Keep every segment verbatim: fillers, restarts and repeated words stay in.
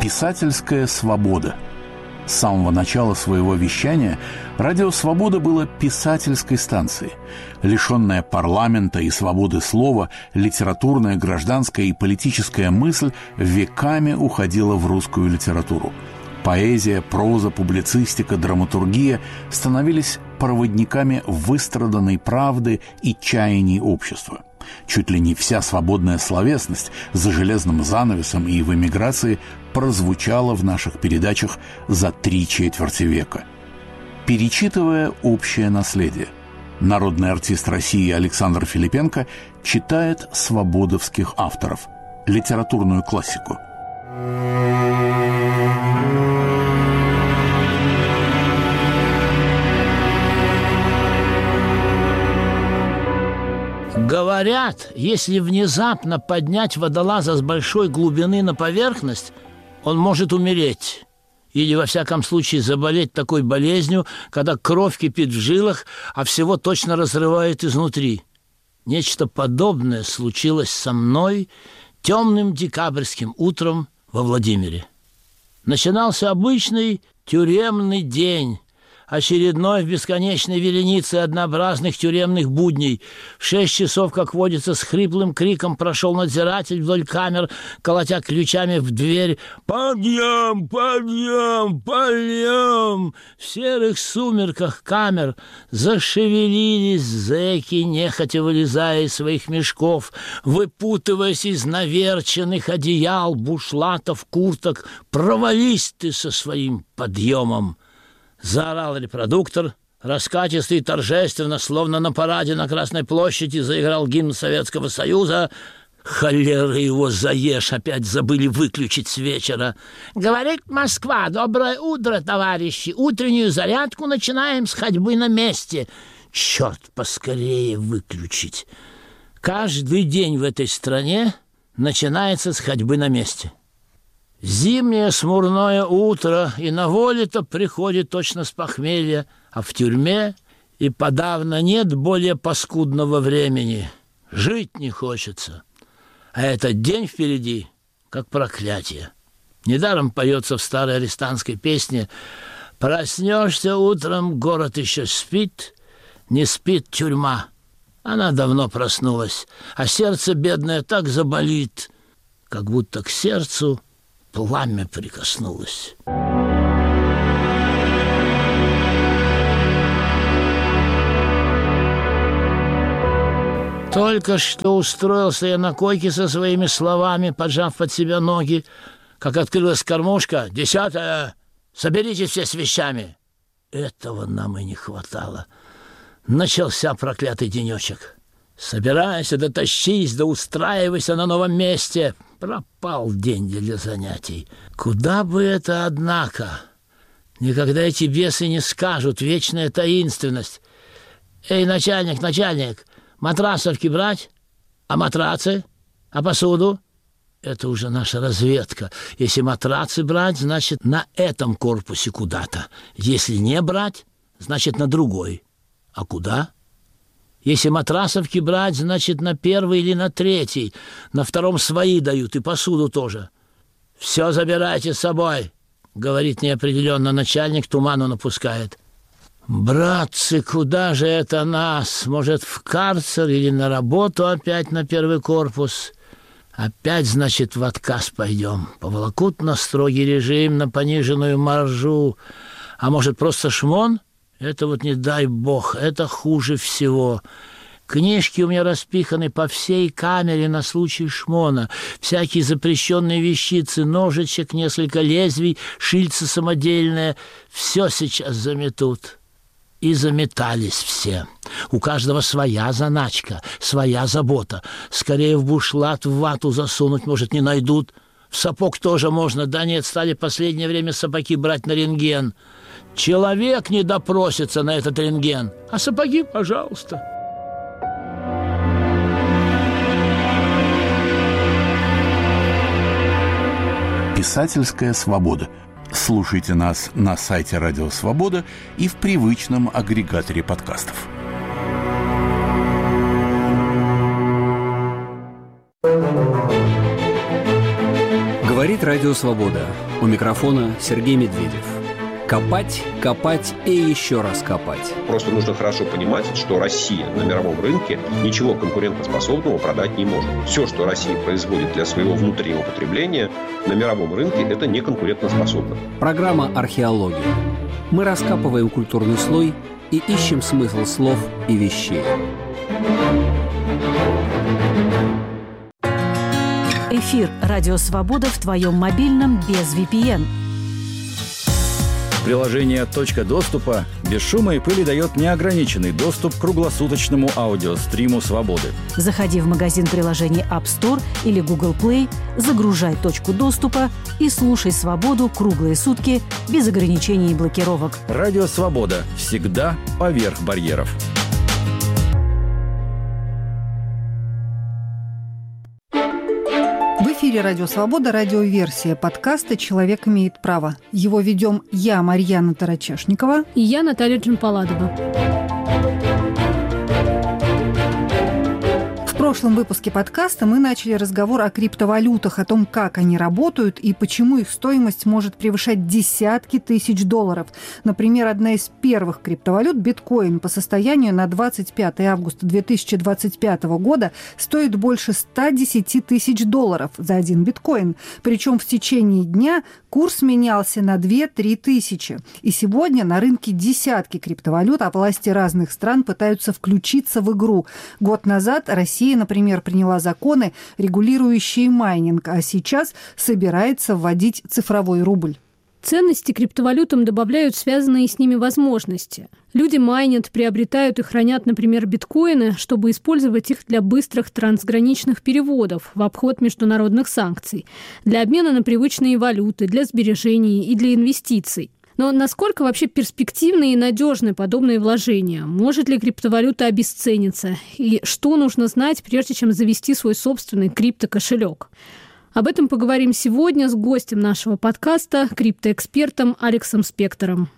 Писательская свобода. С самого начала своего вещания радио «Свобода» было писательской станцией. Лишенная парламента и свободы слова, литературная, гражданская и политическая мысль веками уходила в русскую литературу. Поэзия, проза, публицистика, драматургия становились проводниками выстраданной правды и чаяний общества. Чуть ли не вся свободная словесность за железным занавесом и в эмиграции прозвучала в наших передачах за три четверти века. Перечитывая общее наследие, народный артист России Александр Филипенко читает свободовских авторов, литературную классику. Говорят, если внезапно поднять водолаза с большой глубины на поверхность, он может умереть. Или, во всяком случае, заболеть такой болезнью, когда кровь кипит в жилах, а всего точно разрывает изнутри. Нечто подобное случилось со мной темным декабрьским утром во Владимире. Начинался обычный тюремный день, очередной в бесконечной веренице однообразных тюремных будней. В шесть часов, как водится, с хриплым криком прошел надзиратель вдоль камер, колотя ключами в дверь. «Подъем! Подъем! Подъем!» В серых сумерках камер зашевелились зэки, нехотя вылезая из своих мешков, выпутываясь из наверченных одеял, бушлатов, курток. «Провались ты со своим подъемом!» Заорал репродуктор, раскатисто и торжественно, словно на параде на Красной площади, заиграл гимн Советского Союза. Холера его заешь, опять забыли выключить с вечера. «Говорит Москва, доброе утро, товарищи, утреннюю зарядку начинаем с ходьбы на месте». Черт, поскорее выключить. Каждый день в этой стране начинается с ходьбы на месте. Зимнее смурное утро, и на воле-то приходит точно с похмелья, а в тюрьме и подавно нет более паскудного времени. Жить не хочется. А этот день впереди, как проклятие. Недаром поется в старой арестантской песне: «Проснешься утром, город еще спит, не спит тюрьма». Она давно проснулась, а сердце бедное так заболит, как будто к сердцу пламя прикоснулось. Только что устроился я на койке со своими словами, поджав под себя ноги, как открылась кормушка. «Десятая! Соберитесь все с вещами!» Этого нам и не хватало. Начался проклятый денечек. Собирайся, да тащись, да устраивайся на новом месте. Пропал день для занятий. Куда бы это, однако? Никогда эти бесы не скажут, вечная таинственность. «Эй, начальник, начальник, матрасовки брать? А матрацы? А посуду?» Это уже наша разведка. Если матрацы брать, значит, на этом корпусе куда-то. Если не брать, значит, на другой. А куда? Если матрасовки брать, значит, на первый или на третий. На втором свои дают, и посуду тоже. «Все забирайте с собой», — говорит неопределенно начальник, туману напускает. «Братцы, куда же это нас? Может, в карцер или на работу опять на первый корпус? Опять, значит, в отказ пойдем. Поволокут на строгий режим, на пониженную маржу. А может, просто шмон? Это вот не дай бог, это хуже всего. Книжки у меня распиханы по всей камере на случай шмона. Всякие запрещенные вещицы, ножичек, несколько лезвий, шильца самодельное. Все сейчас заметут». И заметались все. У каждого своя заначка, своя забота. Скорее в бушлат, в вату засунуть, может, не найдут. В сапог тоже можно. Да нет, стали в последнее время сапоги брать на рентген. Человек не допросится на этот рентген. А сапоги, пожалуйста. Писательская свобода. Слушайте нас на сайте Радио Свобода и в привычном агрегаторе подкастов. Говорит Радио Свобода. У микрофона Сергей Медведев. Копать, копать и еще раз копать. Просто нужно хорошо понимать, что Россия на мировом рынке ничего конкурентоспособного продать не может. Все, что Россия производит для своего внутреннего потребления, на мировом рынке это не конкурентоспособно. Программа «Археология». Мы раскапываем культурный слой и ищем смысл слов и вещей. Эфир «Радио Свобода» в твоем мобильном без ви пи эн. Приложение «Точка доступа» без шума и пыли дает неограниченный доступ к круглосуточному аудиостриму «Свободы». Заходи в магазин приложений App Store или Google Play, загружай «Точку доступа» и слушай «Свободу» круглые сутки без ограничений и блокировок. Радио «Свобода» всегда поверх барьеров. В эфире «Радио Свобода», радиоверсия подкаста «Человек имеет право». Его ведем я, Марьяна Тарачешникова. И я, Наталья Джампаладова. В прошлом выпуске подкаста мы начали разговор о криптовалютах, о том, как они работают и почему их стоимость может превышать десятки тысяч долларов. Например, одна из первых криптовалют, биткоин, по состоянию на двадцать пятое августа две тысячи двадцать пятого года стоит больше ста десяти тысяч долларов за один биткоин. Причем в течение дня курс менялся на две-три тысячи. И сегодня на рынке десятки криптовалют, а власти разных стран пытаются включиться в игру. Год назад Россия, например, приняла законы, регулирующие майнинг, а сейчас собирается вводить цифровой рубль. Ценности криптовалютам добавляют связанные с ними возможности. Люди майнят, приобретают и хранят, например, биткоины, чтобы использовать их для быстрых трансграничных переводов в обход международных санкций, для обмена на привычные валюты, для сбережений и для инвестиций. Но насколько вообще перспективны и надежны подобные вложения? Может ли криптовалюта обесцениться? И что нужно знать, прежде чем завести свой собственный криптокошелек? Об этом поговорим сегодня с гостем нашего подкаста, криптоэкспертом Алексом Спектором.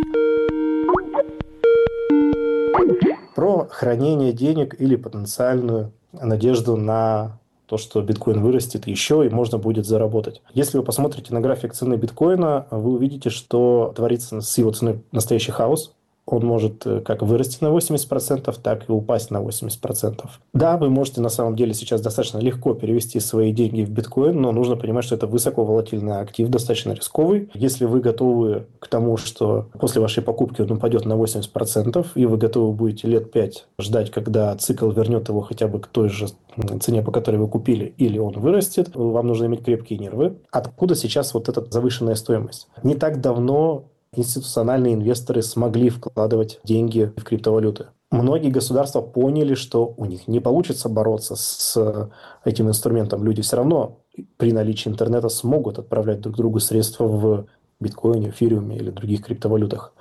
Про хранение денег или потенциальную надежду на то, что биткоин вырастет еще и можно будет заработать. Если вы посмотрите на график цены биткоина, вы увидите, что творится с его ценой настоящий хаос. Он может как вырасти на восемьдесят процентов, так и упасть на восемьдесят процентов. Да, вы можете на самом деле сейчас достаточно легко перевести свои деньги в биткоин, но нужно понимать, что это высоковолатильный актив, достаточно рисковый. Если вы готовы к тому, что после вашей покупки он упадет на восемьдесят процентов, и вы готовы будете лет пять ждать, когда цикл вернет его хотя бы к той же цене, по которой вы купили, или он вырастет, вам нужно иметь крепкие нервы. Откуда сейчас вот эта завышенная стоимость? Не так давно институциональные инвесторы смогли вкладывать деньги в криптовалюты. Многие государства поняли, что у них не получится бороться с этим инструментом. Люди все равно при наличии интернета смогут отправлять друг другу средства в биткоине, эфириуме или других криптовалютах.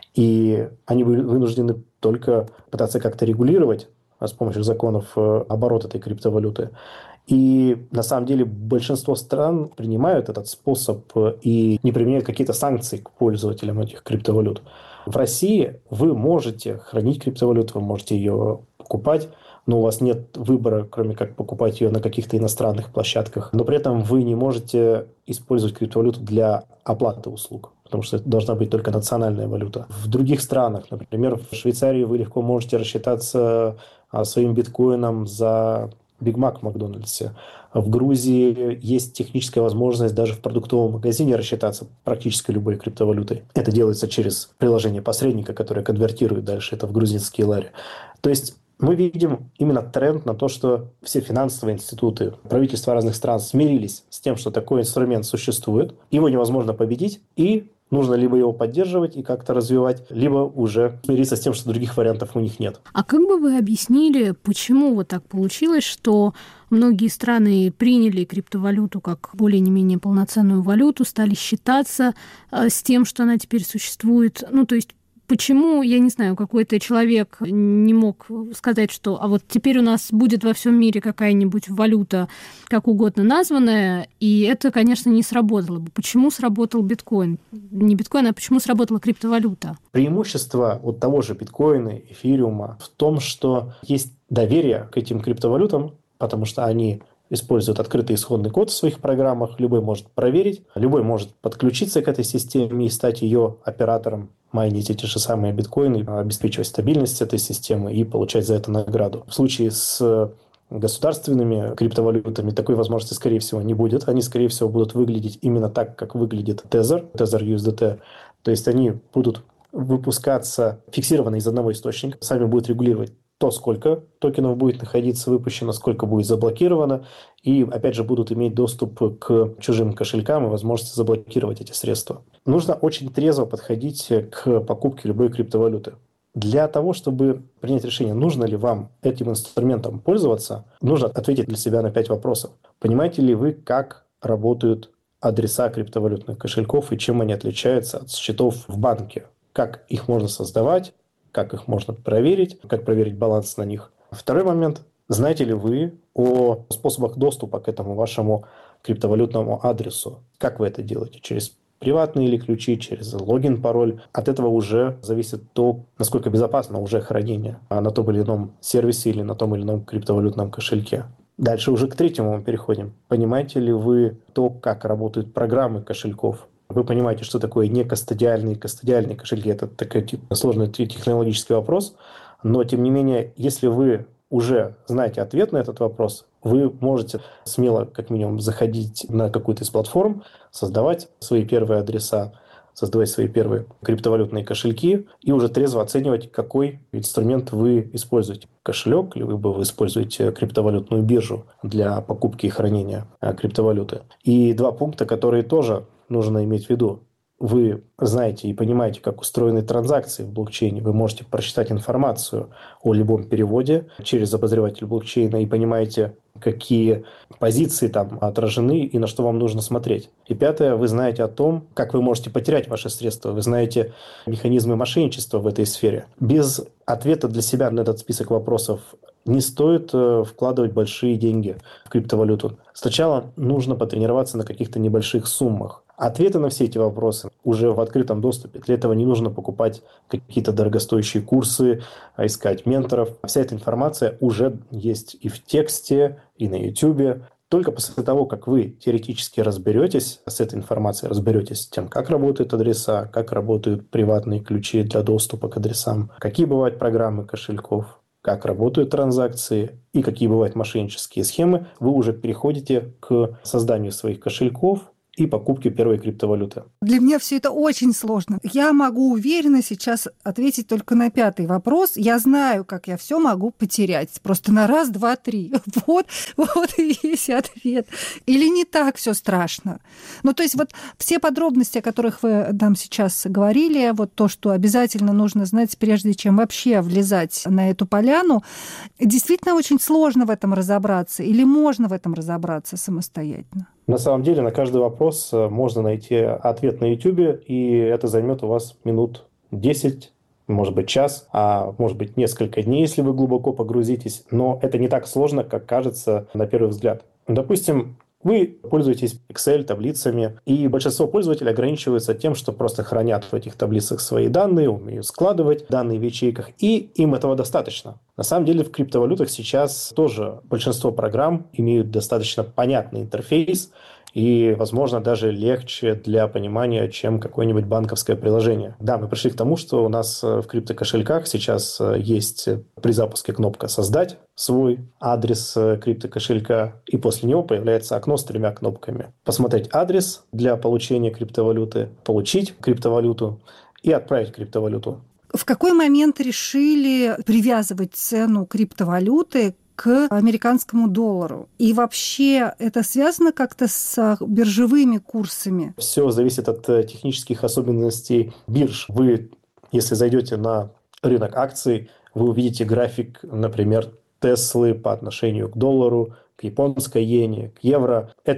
И они вынуждены только пытаться как-то регулировать с помощью законов оборот этой криптовалюты. И на самом деле большинство стран принимают этот способ и не применяют какие-то санкции к пользователям этих криптовалют. В России вы можете хранить криптовалюту, вы можете ее покупать, но у вас нет выбора, кроме как покупать ее на каких-то иностранных площадках. Но при этом вы не можете использовать криптовалюту для оплаты услуг, потому что это должна быть только национальная валюта. В других странах, например, в Швейцарии вы легко можете рассчитаться своим биткоином за Биг Мак в Макдональдсе. В Грузии есть техническая возможность даже в продуктовом магазине рассчитаться практически любой криптовалютой. Это делается через приложение посредника, которое конвертирует дальше это в грузинские лари. То есть мы видим именно тренд на то, что все финансовые институты, правительства разных стран смирились с тем, что такой инструмент существует, его невозможно победить, и нужно либо его поддерживать и как-то развивать, либо уже смириться с тем, что других вариантов у них нет. А как бы вы объяснили, почему вот так получилось, что многие страны приняли криптовалюту как более-менее полноценную валюту, стали считаться с тем, что она теперь существует? Ну, то есть почему, я не знаю, какой-то человек не мог сказать, что а вот теперь у нас будет во всем мире какая-нибудь валюта, как угодно названная, и это, конечно, не сработало бы. Почему сработал биткоин? Не биткоин, а почему сработала криптовалюта? Преимущество вот того же биткоина, эфириума в том, что есть доверие к этим криптовалютам, потому что они использует открытый исходный код в своих программах, любой может проверить, любой может подключиться к этой системе и стать ее оператором, майнить эти же самые биткоины, обеспечивать стабильность этой системы и получать за это награду. В случае с государственными криптовалютами такой возможности, скорее всего, не будет. Они, скорее всего, будут выглядеть именно так, как выглядит Tether, Tether ю эс ди ти. То есть они будут выпускаться фиксированно из одного источника, сами будут регулировать то, сколько токенов будет находиться выпущено, сколько будет заблокировано, и, опять же, будут иметь доступ к чужим кошелькам и возможность заблокировать эти средства. Нужно очень трезво подходить к покупке любой криптовалюты. Для того, чтобы принять решение, нужно ли вам этим инструментом пользоваться, нужно ответить для себя на пять вопросов. Понимаете ли вы, как работают адреса криптовалютных кошельков и чем они отличаются от счетов в банке? Как их можно создавать? Как их можно проверить, как проверить баланс на них. Второй момент. Знаете ли вы о способах доступа к этому вашему криптовалютному адресу? Как вы это делаете? Через приватные или ключи, через логин, пароль? От этого уже зависит то, насколько безопасно уже хранение на том или ином сервисе или на том или ином криптовалютном кошельке. Дальше уже к третьему мы переходим. Понимаете ли вы то, как работают программы кошельков? Вы понимаете, что такое некастодиальные и кастодиальные кошельки. Это такой сложный технологический вопрос. Но, тем не менее, если вы уже знаете ответ на этот вопрос, вы можете смело, как минимум, заходить на какую-то из платформ, создавать свои первые адреса, создавать свои первые криптовалютные кошельки и уже трезво оценивать, какой инструмент вы используете. Кошелек, либо вы используете криптовалютную биржу для покупки и хранения криптовалюты. И два пункта, которые тоже нужно иметь в виду. Вы знаете и понимаете, как устроены транзакции в блокчейне. Вы можете прочитать информацию о любом переводе через обозреватель блокчейна и понимаете, какие позиции там отражены и на что вам нужно смотреть. И пятое, вы знаете о том, как вы можете потерять ваши средства. Вы знаете механизмы мошенничества в этой сфере. Без ответа для себя на этот список вопросов не стоит вкладывать большие деньги в криптовалюту. Сначала нужно потренироваться на каких-то небольших суммах. Ответы на все эти вопросы уже в открытом доступе. Для этого не нужно покупать какие-то дорогостоящие курсы, искать менторов. Вся эта информация уже есть и в тексте, и на YouTube. Только после того, как вы теоретически разберетесь с этой информацией, разберетесь с тем, как работают адреса, как работают приватные ключи для доступа к адресам, какие бывают программы кошельков, как работают транзакции и какие бывают мошеннические схемы, вы уже переходите к созданию своих кошельков и покупке первой криптовалюты. Для меня все это очень сложно. Я могу уверенно сейчас ответить только на пятый вопрос. Я знаю, как я все могу потерять. Просто на раз, два, три. Вот, вот и весь ответ. Или не так все страшно? Ну, то есть вот все подробности, о которых вы нам сейчас говорили, вот то, что обязательно нужно знать, прежде чем вообще влезать на эту поляну, действительно очень сложно в этом разобраться. Или можно в этом разобраться самостоятельно? На самом деле на каждый вопрос можно найти ответ на YouTube, и это займет у вас минут десять, может быть, час, а может быть, несколько дней, если вы глубоко погрузитесь. Но это не так сложно, как кажется на первый взгляд. Допустим, вы пользуетесь Excel, таблицами, и большинство пользователей ограничиваются тем, что просто хранят в этих таблицах свои данные, умеют складывать данные в ячейках, и им этого достаточно. На самом деле в криптовалютах сейчас тоже большинство программ имеют достаточно понятный интерфейс, и, возможно, даже легче для понимания, чем какое-нибудь банковское приложение. Да, мы пришли к тому, что у нас в криптокошельках сейчас есть при запуске кнопка «Создать свой адрес криптокошелька», и после него появляется окно с тремя кнопками. Посмотреть адрес для получения криптовалюты, получить криптовалюту и отправить криптовалюту. В какой момент решили привязывать цену криптовалюты к американскому доллару? И вообще это связано как-то с биржевыми курсами? Все зависит от технических особенностей бирж. Вы, если зайдете на рынок акций, вы увидите график, например, Теслы по отношению к доллару, к японской иене, к евро. Это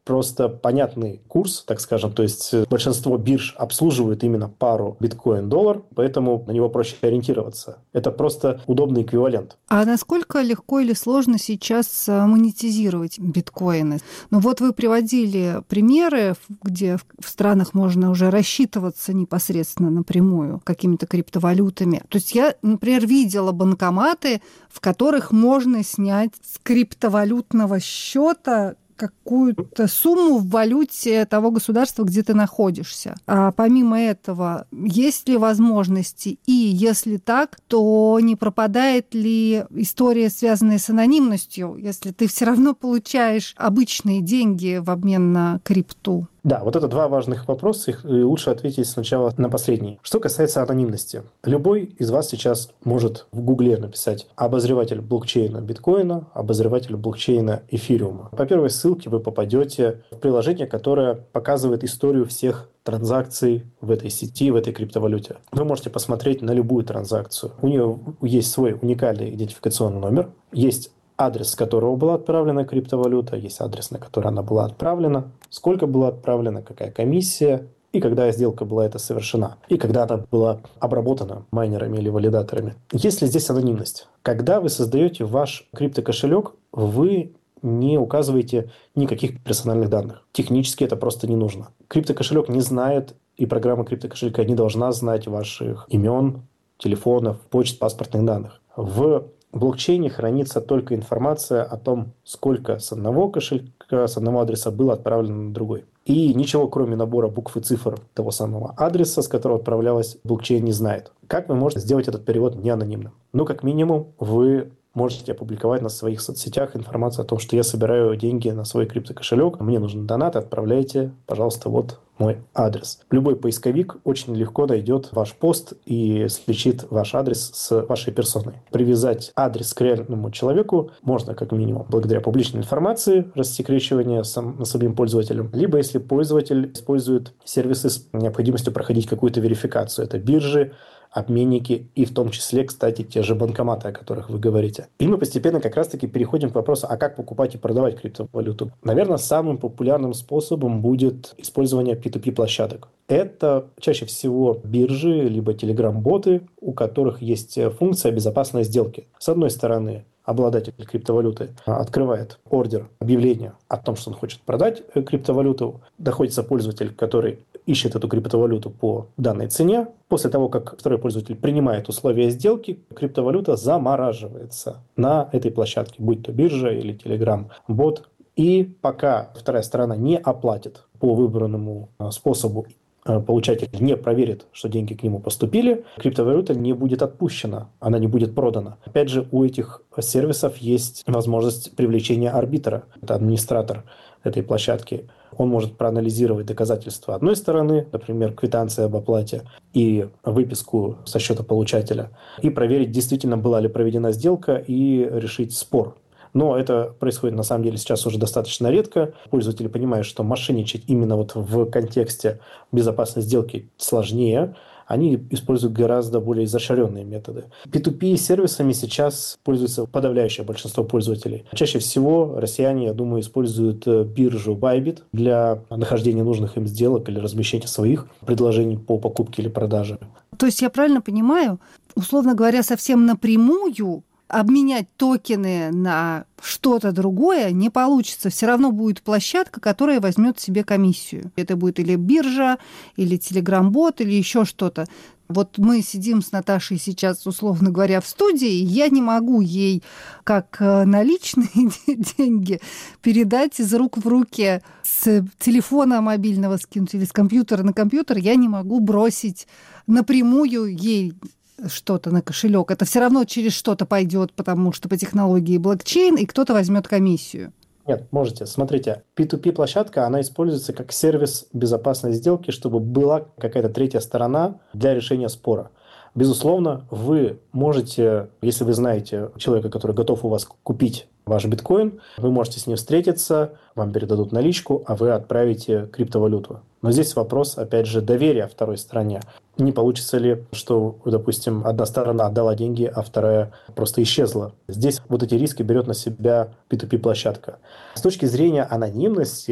просто понятный курс, так скажем, то есть большинство бирж обслуживают именно пару биткоин-доллар, поэтому на него проще ориентироваться. Это просто удобный эквивалент. А насколько легко или сложно сейчас монетизировать биткоины? Ну вот вы приводили примеры, где в странах можно уже рассчитываться непосредственно напрямую какими-то криптовалютами. То есть я, например, видела банкоматы, в которых можно снять с криптовалютного счета какую-то сумму в валюте того государства, где ты находишься. А помимо этого, есть ли возможности? И если так, то не пропадает ли история, связанная с анонимностью, если ты все равно получаешь обычные деньги в обмен на крипту? Да, вот это два важных вопроса, их лучше ответить сначала на последний. Что касается анонимности. Любой из вас сейчас может в Гугле написать обозреватель блокчейна биткоина, обозреватель блокчейна эфириума. По первой ссылке вы попадете в приложение, которое показывает историю всех транзакций в этой сети, в этой криптовалюте. Вы можете посмотреть на любую транзакцию. У нее есть свой уникальный идентификационный номер, есть адрес, с которого была отправлена криптовалюта, есть адрес, на который она была отправлена, сколько было отправлено, какая комиссия, и когда сделка была это совершена, и когда она была обработана майнерами или валидаторами. Есть ли здесь анонимность? Когда вы создаете ваш криптокошелек, вы не указываете никаких персональных данных. Технически это просто не нужно. Криптокошелек не знает, и программа криптокошелька не должна знать ваших имен, телефонов, почт, паспортных данных. В В блокчейне хранится только информация о том, сколько с одного кошелька, с одного адреса было отправлено на другой. И ничего, кроме набора букв и цифр того самого адреса, с которого отправлялось, блокчейн не знает. Как вы можете сделать этот перевод неанонимным? Ну, как минимум, вы можете опубликовать на своих соцсетях информацию о том, что я собираю деньги на свой криптокошелек, мне нужен донат, отправляйте, пожалуйста, вот мой адрес. Любой поисковик очень легко найдет ваш пост и сличит ваш адрес с вашей персоной. Привязать адрес к реальному человеку можно как минимум благодаря публичной информации, рассекречивания сам, самим пользователем, либо если пользователь использует сервисы с необходимостью проходить какую-то верификацию. Это биржи, обменники и в том числе, кстати, те же банкоматы, о которых вы говорите. И мы постепенно как раз-таки переходим к вопросу, а как покупать и продавать криптовалюту. Наверное, самым популярным способом будет использование пи ту пи площадок. Это чаще всего биржи, либо телеграм-боты, у которых есть функция безопасной сделки. С одной стороны, обладатель криптовалюты открывает ордер, объявление о том, что он хочет продать криптовалюту. Доходится пользователь, который ищет эту криптовалюту по данной цене. После того, как второй пользователь принимает условия сделки, криптовалюта замораживается на этой площадке, будь то биржа или телеграм-бот. И пока вторая сторона не оплатит по выбранному способу, получатель не проверит, что деньги к нему поступили, криптовалюта не будет отпущена, она не будет продана. Опять же, у этих сервисов есть возможность привлечения арбитра, это администратор этой площадки. Он может проанализировать доказательства одной стороны, например, квитанция об оплате и выписку со счета получателя, и проверить, действительно была ли проведена сделка, и решить спор. Но это происходит, на самом деле, сейчас уже достаточно редко. Пользователи понимают, что мошенничать именно вот в контексте безопасной сделки сложнее. Они используют гораздо более изощренные методы. пи ту пи сервисами сейчас пользуется подавляющее большинство пользователей. Чаще всего россияне, я думаю, используют биржу Bybit для нахождения нужных им сделок или размещения своих предложений по покупке или продаже. То есть я правильно понимаю, условно говоря, совсем напрямую обменять токены на что-то другое не получится. Все равно будет площадка, которая возьмет себе комиссию. Это будет или биржа, или телеграм-бот, или еще что-то. Вот мы сидим с Наташей сейчас, условно говоря, в студии, и я не могу ей, как наличные деньги, передать из рук в руки с телефона мобильного скинуть или с компьютера на компьютер. Я не могу бросить напрямую ей что-то на кошелек. Это все равно через что-то пойдет, потому что по технологии блокчейн, и кто-то возьмет комиссию. Нет, можете. Смотрите, пи ту пи площадка, она используется как сервис безопасной сделки, чтобы была какая-то третья сторона для решения спора. Безусловно, вы можете, если вы знаете человека, который готов у вас купить ваш биткоин, вы можете с ним встретиться, вам передадут наличку, а вы отправите криптовалюту. Но здесь вопрос, опять же, доверия второй стороне. Не получится ли, что, допустим, одна сторона отдала деньги, а вторая просто исчезла. Здесь вот эти риски берет на себя пи ту пи площадка. С точки зрения анонимности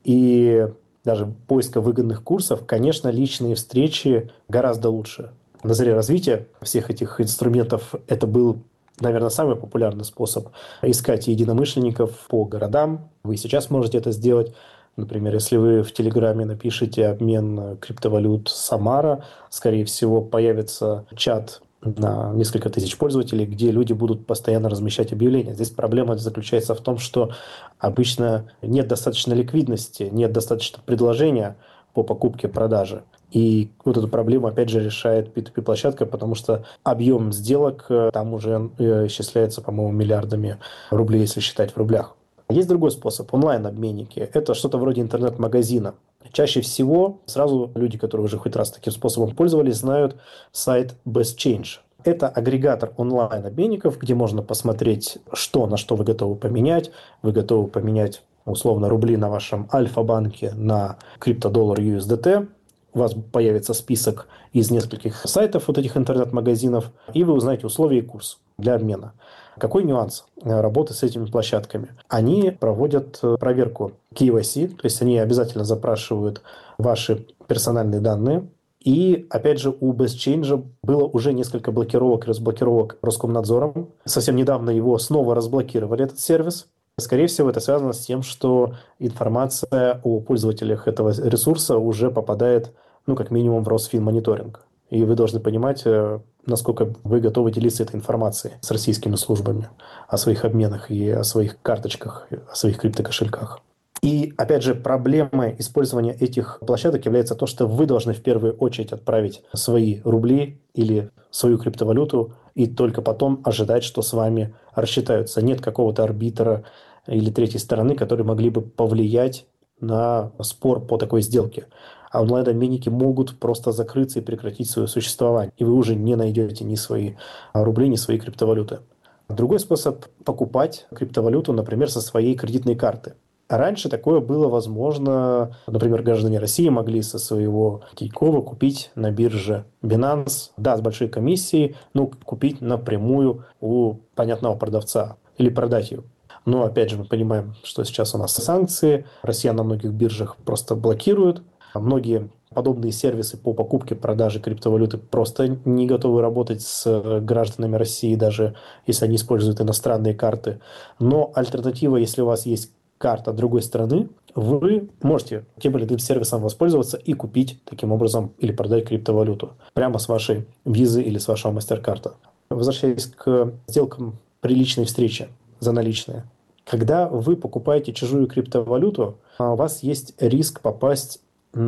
и даже поиска выгодных курсов, конечно, личные встречи гораздо лучше. На заре развития всех этих инструментов это был, наверное, самый популярный способ искать единомышленников по городам. Вы сейчас можете это сделать. Например, если вы в Телеграме напишите обмен криптовалют Самара, скорее всего, появится чат на несколько тысяч пользователей, где люди будут постоянно размещать объявления. Здесь проблема заключается в том, что обычно нет достаточно ликвидности, нет достаточно предложения по покупке-продаже. И вот эту проблему, опять же, решает пи ту пи-площадка, потому что объем сделок там уже исчисляется, по-моему, миллиардами рублей, если считать в рублях. Есть другой способ – онлайн-обменники. Это что-то вроде интернет-магазина. Чаще всего сразу люди, которые уже хоть раз таким способом пользовались, знают сайт BestChange. Это агрегатор онлайн-обменников, где можно посмотреть, что на что вы готовы поменять. Вы готовы поменять, условно, рубли на вашем Альфа-банке на криптодоллар ю эс ди ти. У вас появится список из нескольких сайтов вот этих интернет-магазинов, и вы узнаете условия и курс для обмена. Какой нюанс работы с этими площадками? Они проводят проверку кей вай си, то есть они обязательно запрашивают ваши персональные данные. И, опять же, у BestChange было уже несколько блокировок и разблокировок Роскомнадзором. Совсем недавно его снова разблокировали, этот сервис. Скорее всего, это связано с тем, что информация о пользователях этого ресурса уже попадает, ну, как минимум, в Росфинмониторинг. И вы должны понимать, насколько вы готовы делиться этой информацией с российскими службами о своих обменах и о своих карточках, о своих криптокошельках. И, опять же, проблемой использования этих площадок является то, что вы должны в первую очередь отправить свои рубли или свою криптовалюту и только потом ожидать, что с вами рассчитаются. Нет какого-то арбитра или третьей стороны, которые могли бы повлиять на спор по такой сделке. А онлайн-обменники могут просто закрыться и прекратить свое существование. И вы уже не найдете ни свои рубли, ни свои криптовалюты. Другой способ – покупать криптовалюту, например, со своей кредитной карты. Раньше такое было возможно. Например, граждане России могли со своего Тинькова купить на бирже Binance, да, с большой комиссией, но купить напрямую у понятного продавца или продать ее. Но, опять же, мы понимаем, что сейчас у нас санкции, Россия на многих биржах просто блокирует. Многие подобные сервисы по покупке, продаже криптовалюты просто не готовы работать с гражданами России, даже если они используют иностранные карты. Но альтернатива, если у вас есть карта другой страны, вы можете тем или иным сервисом воспользоваться и купить таким образом или продать криптовалюту прямо с вашей визы или с вашего MasterCard. Возвращаясь к сделкам при личной встрече за наличные. Когда вы покупаете чужую криптовалюту, у вас есть риск попасть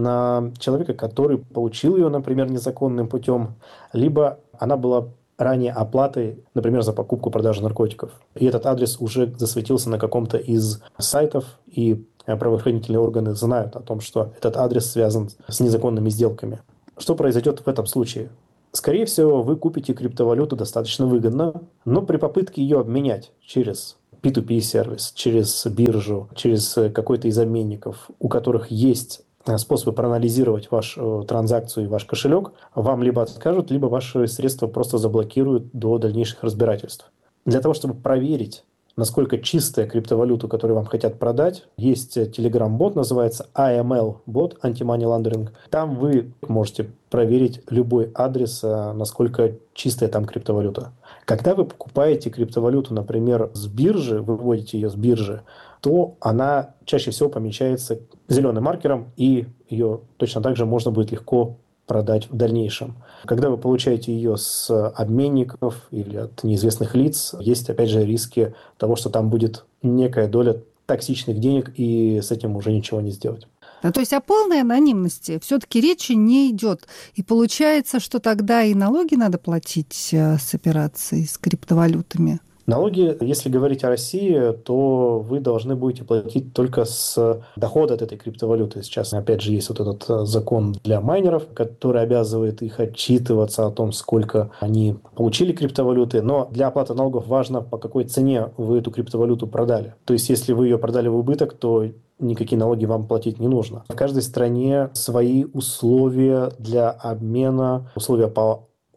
на человека, который получил ее, например, незаконным путем, либо она была ранее оплатой, например, за покупку-продажу наркотиков. И этот адрес уже засветился на каком-то из сайтов, и правоохранительные органы знают о том, что этот адрес связан с незаконными сделками. Что произойдет в этом случае? Скорее всего, вы купите криптовалюту достаточно выгодно, но при попытке ее обменять через пи ту пи-сервис, через биржу, через какой-то из обменников, у которых есть способы проанализировать вашу транзакцию и ваш кошелек, вам либо откажут, либо ваши средства просто заблокируют до дальнейших разбирательств. Для того, чтобы проверить, насколько чистая криптовалюта, которую вам хотят продать, есть Telegram-бот, называется эй эм эл-бот, Anti-Money Laundering. Там вы можете проверить любой адрес, насколько чистая там криптовалюта. Когда вы покупаете криптовалюту, например, с биржи, выводите ее с биржи, то она чаще всего помечается зеленым маркером, и ее точно так же можно будет легко продать в дальнейшем. Когда вы получаете ее с обменников или от неизвестных лиц, есть, опять же, риски того, что там будет некая доля токсичных денег, и с этим уже ничего не сделать. Ну, то есть о полной анонимности все-таки речи не идет. И получается, что тогда и налоги надо платить с операций с криптовалютами. Налоги, если говорить о России, то вы должны будете платить только с дохода от этой криптовалюты. Сейчас, опять же, есть вот этот закон для майнеров, который обязывает их отчитываться о том, сколько они получили криптовалюты. Но для оплаты налогов важно, по какой цене вы эту криптовалюту продали. То есть, если вы ее продали в убыток, то никакие налоги вам платить не нужно. В каждой стране свои условия для обмена, условия по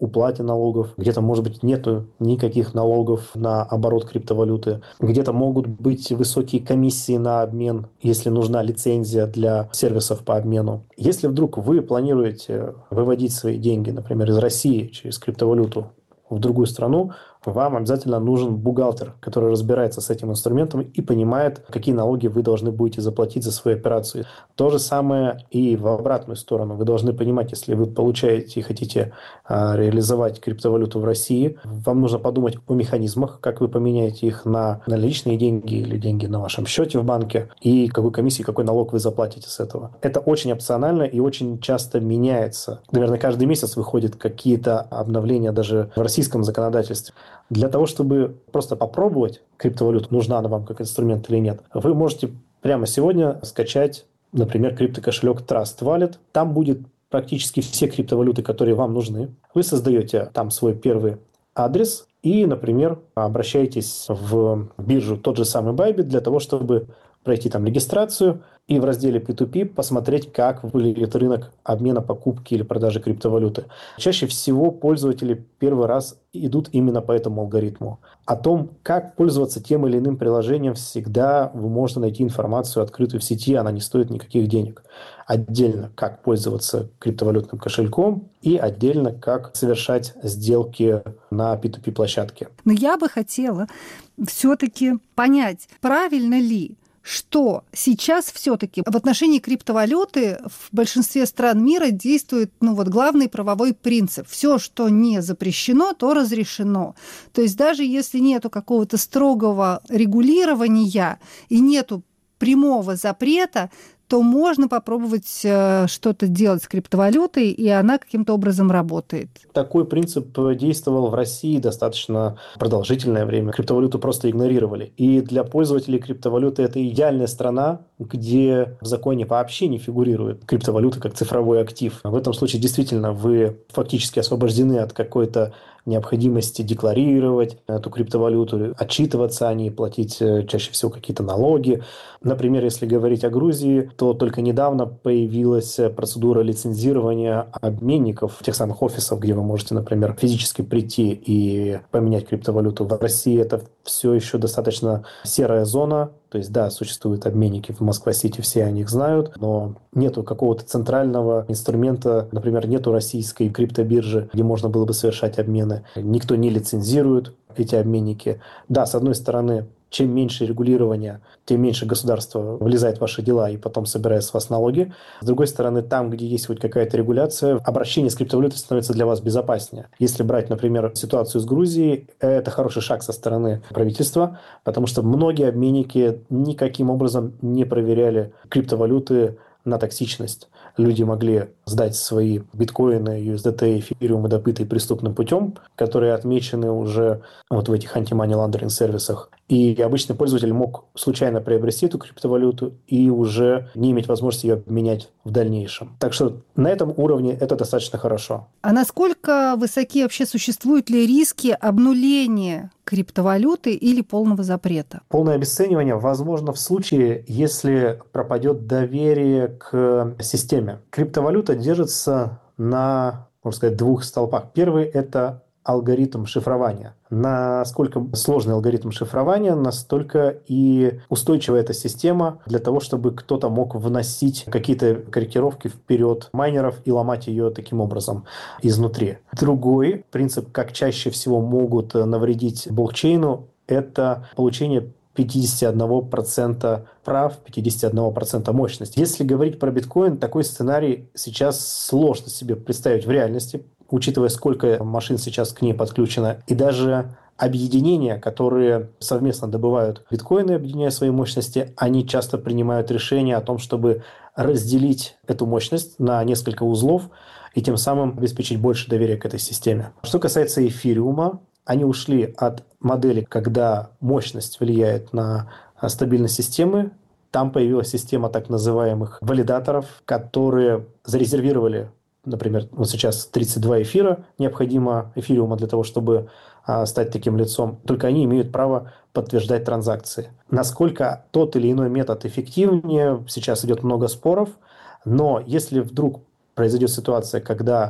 уплате налогов, где-то, может быть, нету никаких налогов на оборот криптовалюты, где-то могут быть высокие комиссии на обмен, если нужна лицензия для сервисов по обмену. Если вдруг вы планируете выводить свои деньги, например, из России через криптовалюту в другую страну, вам обязательно нужен бухгалтер, который разбирается с этим инструментом и понимает, какие налоги вы должны будете заплатить за свою операцию. То же самое и в обратную сторону. Вы должны понимать, если вы получаете и хотите а, реализовать криптовалюту в России, вам нужно подумать о механизмах, как вы поменяете их на наличные деньги или деньги на вашем счете в банке, и какой комиссии, какой налог вы заплатите с этого. Это очень опционально и очень часто меняется. Наверное, каждый месяц выходят какие-то обновления даже в российском законодательстве. Для того, чтобы просто попробовать криптовалюту, нужна она вам как инструмент или нет, вы можете прямо сегодня скачать, например, криптокошелек Trust Wallet. Там будет практически все криптовалюты, которые вам нужны. Вы создаете там свой первый адрес и, например, обращаетесь в биржу, тот же самый Bybit, для того, чтобы пройти там регистрацию и в разделе пи ту пи посмотреть, как выглядит рынок обмена, покупки или продажи криптовалюты. Чаще всего пользователи первый раз идут именно по этому алгоритму. О том, как пользоваться тем или иным приложением, всегда вы можете найти информацию открытую в сети, она не стоит никаких денег. Отдельно, как пользоваться криптовалютным кошельком и отдельно, как совершать сделки на пи ту пи площадке. Но я бы хотела все-таки понять, правильно ли, что сейчас все-таки в отношении криптовалюты в большинстве стран мира действует, ну вот, главный правовой принцип. Все, что не запрещено, то разрешено. То есть даже если нету какого-то строгого регулирования и нету прямого запрета, то можно попробовать что-то делать с криптовалютой, и она каким-то образом работает. Такой принцип действовал в России достаточно продолжительное время. Криптовалюту просто игнорировали. И для пользователей криптовалюты это идеальная страна, где в законе вообще не фигурирует криптовалюта как цифровой актив. В этом случае действительно вы фактически освобождены от какой-то необходимости декларировать эту криптовалюту, отчитываться о ней, платить чаще всего какие-то налоги. Например, если говорить о Грузии, то только недавно появилась процедура лицензирования обменников, тех самых офисов, где вы можете, например, физически прийти и поменять криптовалюту. В России это все еще достаточно серая зона. То есть, да, существуют обменники в Москва-Сити, все о них знают, но нету какого-то центрального инструмента, например, нету российской криптобиржи, где можно было бы совершать обмены. Никто не лицензирует эти обменники. Да, с одной стороны, чем меньше регулирования, тем меньше государство влезает в ваши дела и потом собирает с вас налоги. С другой стороны, там, где есть хоть какая-то регуляция, обращение с криптовалютой становится для вас безопаснее. Если брать, например, ситуацию с Грузией, это хороший шаг со стороны правительства, потому что многие обменники никаким образом не проверяли криптовалюты на токсичность. Люди могли сдать свои биткоины, ю эс ди ти, эфириумы, добытые преступным путем, которые отмечены уже вот в этих anti-money laundering сервисах. И обычный пользователь мог случайно приобрести эту криптовалюту и уже не иметь возможности ее обменять в дальнейшем. Так что на этом уровне это достаточно хорошо. А насколько высоки вообще существуют ли риски обнуления криптовалюты или полного запрета? Полное обесценивание возможно в случае, если пропадет доверие к системе. Криптовалюта держится на, можно сказать, двух столпах. Первый – это алгоритм шифрования. Насколько сложный алгоритм шифрования, настолько и устойчива эта система для того, чтобы кто-то мог вносить какие-то корректировки вперед майнеров и ломать ее таким образом изнутри. Другой принцип, как чаще всего могут навредить блокчейну, это получение пятьдесят один процент прав, пятьдесят один процент мощности. Если говорить про биткоин, такой сценарий сейчас сложно себе представить в реальности, учитывая, сколько машин сейчас к ней подключено. И даже объединения, которые совместно добывают биткоины, объединяя свои мощности, они часто принимают решение о том, чтобы разделить эту мощность на несколько узлов и тем самым обеспечить больше доверия к этой системе. Что касается эфириума, они ушли от модели, когда мощность влияет на стабильность системы. Там появилась система так называемых валидаторов, которые зарезервировали, например, вот сейчас тридцать два эфира необходимо эфириума для того, чтобы а, стать таким лицом. Только они имеют право подтверждать транзакции. Насколько тот или иной метод эффективнее, сейчас идет много споров, но если вдруг произойдет ситуация, когда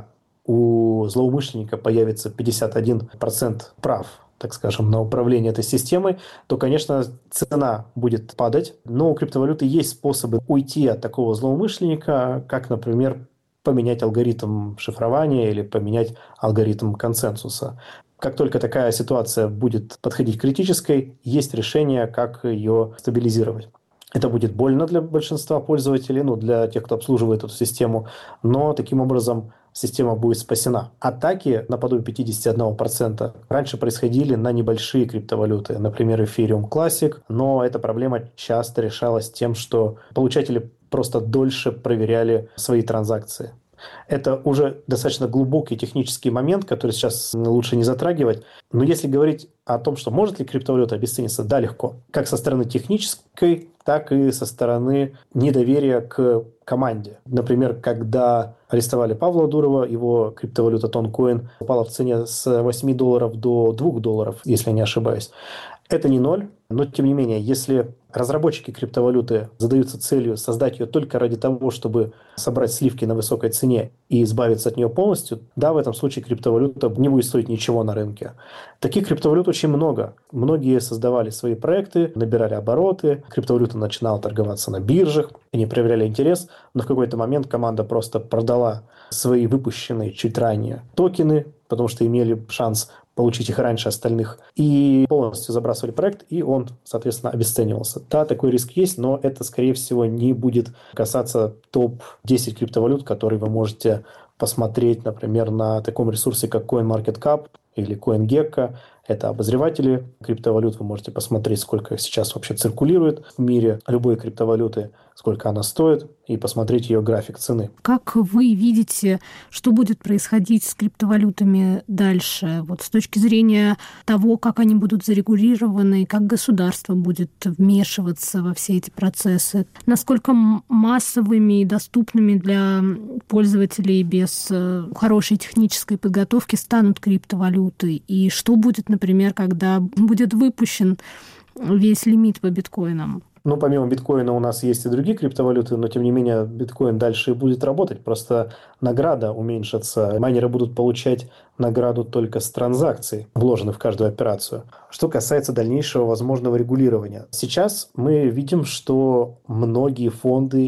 у злоумышленника появится пятьдесят один процент прав, так скажем, на управление этой системой, то, конечно, цена будет падать. Но у криптовалюты есть способы уйти от такого злоумышленника, как, например, поменять алгоритм шифрования или поменять алгоритм консенсуса. Как только такая ситуация будет подходить к критической, есть решение, как ее стабилизировать. Это будет больно для большинства пользователей, ну, для тех, кто обслуживает эту систему, но таким образом система будет спасена. Атаки наподобие пятьдесят один процент раньше происходили на небольшие криптовалюты, например, Ethereum Classic, но эта проблема часто решалась тем, что получатели просто дольше проверяли свои транзакции. Это уже достаточно глубокий технический момент, который сейчас лучше не затрагивать. Но если говорить о том, что может ли криптовалюта обесцениться, да, легко. Как со стороны технической, так и со стороны недоверия к команде. Например, когда арестовали Павла Дурова, его криптовалюта Toncoin упала в цене с восьми долларов до двух долларов, если я не ошибаюсь. Это не ноль, но тем не менее, если разработчики криптовалюты задаются целью создать ее только ради того, чтобы собрать сливки на высокой цене и избавиться от нее полностью, да, в этом случае криптовалюта не будет стоить ничего на рынке. Таких криптовалют очень много. Многие создавали свои проекты, набирали обороты, криптовалюта начинала торговаться на биржах, они проявляли интерес, но в какой-то момент команда просто продала свои выпущенные чуть ранее токены, потому что имели шанс получить их раньше остальных, и полностью забрасывали проект, и он, соответственно, обесценивался. Да, такой риск есть, но это, скорее всего, не будет касаться топ десять криптовалют, которые вы можете посмотреть, например, на таком ресурсе, как CoinMarketCap или CoinGecko. Это обозреватели криптовалют. Вы можете посмотреть, сколько сейчас вообще циркулирует в мире любой криптовалюты, сколько она стоит, и посмотреть ее график цены. Как вы видите, что будет происходить с криптовалютами дальше? Вот с точки зрения того, как они будут зарегулированы, как государство будет вмешиваться во все эти процессы, насколько массовыми и доступными для пользователей без хорошей технической подготовки станут криптовалюты, и что будет, например, когда будет выпущен весь лимит по биткоинам? Ну, помимо биткоина у нас есть и другие криптовалюты, но, тем не менее, биткоин дальше и будет работать. Просто награда уменьшится. Майнеры будут получать награду только с транзакций, вложенных в каждую операцию. Что касается дальнейшего возможного регулирования. Сейчас мы видим, что многие фонды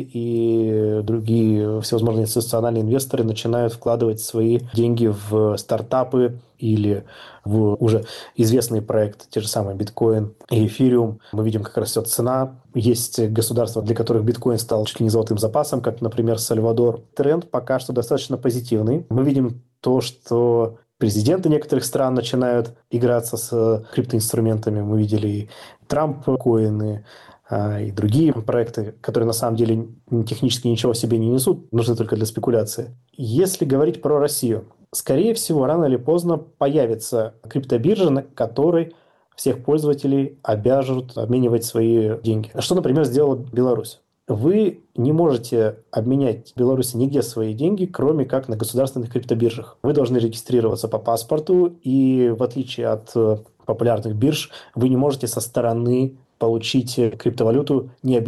и другие всевозможные институциональные инвесторы начинают вкладывать свои деньги в стартапы или в уже известные проекты, те же самые биткоин и эфириум. Мы видим, как растет цена. Есть государства, для которых биткоин стал чуть ли не золотым запасом, как, например, Сальвадор. Тренд пока что достаточно позитивный. Мы видим то, что президенты некоторых стран начинают играться с криптоинструментами. Мы видели и Трамп-коины, и другие проекты, которые на самом деле технически ничего в себе не несут, нужны только для спекуляции. Если говорить про Россию, скорее всего, рано или поздно появится криптобиржа, на которой всех пользователей обяжут обменивать свои деньги. Что, например, сделала Беларусь? Вы не можете обменять в Беларуси нигде свои деньги, кроме как на государственных криптобиржах. Вы должны регистрироваться по паспорту, и в отличие от популярных бирж, вы не можете со стороны получить криптовалюту, не объяснив